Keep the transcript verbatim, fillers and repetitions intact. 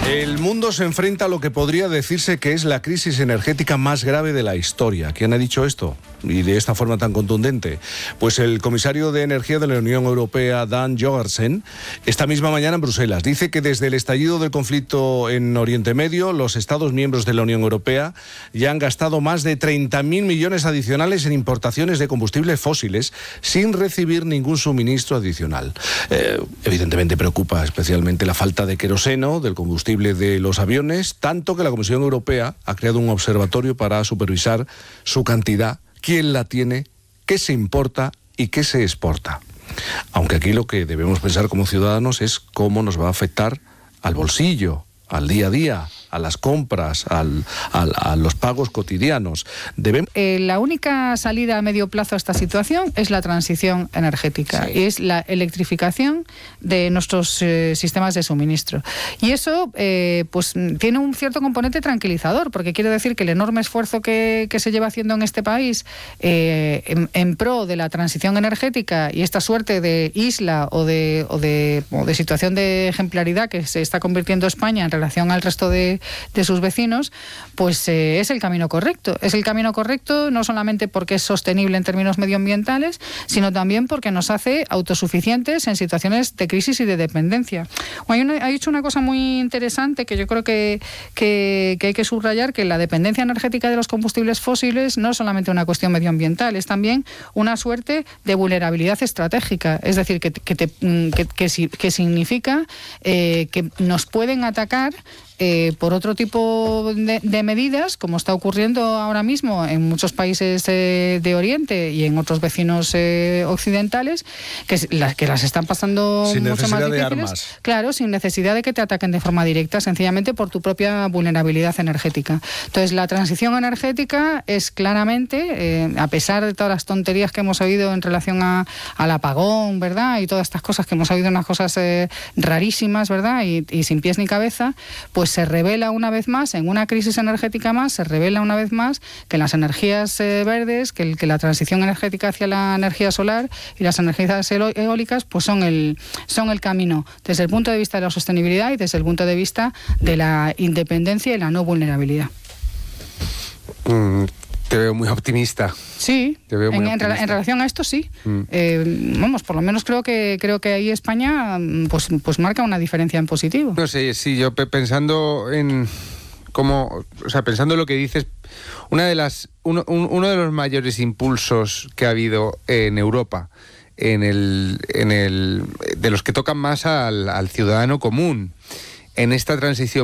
El mundo se enfrenta a lo que podría decirse que es la crisis energética más grave de la historia. ¿Quién ha dicho esto? Y de esta forma tan contundente. Pues el comisario de Energía de la Unión Europea, Dan Jørgensen, esta misma mañana en Bruselas, dice que desde el estallido del conflicto en Oriente Medio, los Estados miembros de la Unión Europea ya han gastado más de treinta mil millones adicionales en importaciones de combustibles fósiles sin recibir ningún suministro adicional. Eh, evidentemente preocupa especialmente la falta de queroseno, del combustible de los aviones, tanto que la Comisión Europea ha creado un observatorio para supervisar su cantidad, quién la tiene, qué se importa y qué se exporta. Aunque aquí lo que debemos pensar como ciudadanos es cómo nos va a afectar al bolsillo, al día a día, a las compras, al, al, a los pagos cotidianos. Debemos... Eh, la única salida a medio plazo a esta situación es la transición energética, sí. y es la electrificación de nuestros eh, sistemas de suministro. Y eso eh, pues tiene un cierto componente tranquilizador, porque quiere decir que el enorme esfuerzo que, que se lleva haciendo en este país eh, en, en pro de la transición energética y esta suerte de isla o de, o de, o de situación de ejemplaridad que se está convirtiendo España en relación al resto de de sus vecinos, pues eh, es el camino correcto. Es el camino correcto no solamente porque es sostenible en términos medioambientales, sino también porque nos hace autosuficientes en situaciones de crisis y de dependencia. Hay, una, hay hecho una cosa muy interesante que yo creo que, que, que hay que subrayar, que la dependencia energética de los combustibles fósiles no es solamente una cuestión medioambiental, es también una suerte de vulnerabilidad estratégica. Es decir, que, que, te, que, que, que significa eh, que nos pueden atacar Eh, por otro tipo de, de medidas, como está ocurriendo ahora mismo en muchos países eh, de Oriente y en otros vecinos eh, occidentales, que, la, que las están pasando sin mucho más difíciles. De armas. Claro, sin necesidad de que te ataquen de forma directa, sencillamente por tu propia vulnerabilidad energética. Entonces, la transición energética es claramente, eh, a pesar de todas las tonterías que hemos oído en relación a, al apagón, ¿verdad? Y todas estas cosas que hemos oído, unas cosas eh, rarísimas, ¿verdad? Y, y sin pies ni cabeza, pues se revela una vez más, en una crisis energética más, se revela una vez más que las energías eh, verdes, que, el, que la transición energética hacia la energía solar y las energías eólicas, pues son el, son el camino desde el punto de vista de la sostenibilidad y desde el punto de vista de la independencia y la no vulnerabilidad. Mm. Te veo muy optimista. Sí, Te veo muy en, optimista. En, en relación a esto sí. Mm. Eh, vamos, por lo menos creo que creo que ahí España pues, pues marca una diferencia en positivo. No sé, sí, yo pensando en cómo, o sea, pensando en lo que dices, una de las, uno, un, uno de los mayores impulsos que ha habido en Europa, en el, en el, de los que tocan más al, al ciudadano común, en esta transición